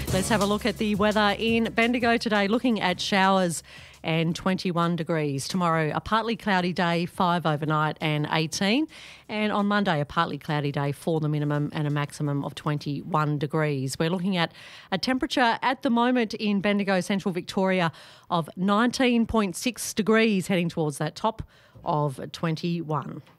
Let's have a look at the weather in Bendigo today, looking at showers and 21 degrees. Tomorrow, a partly cloudy day, 5 overnight and 18. And on Monday, a partly cloudy day for the minimum and a maximum of 21 degrees. We're looking at a temperature at the moment in Bendigo, central Victoria, of 19.6 degrees, heading towards that top of 21.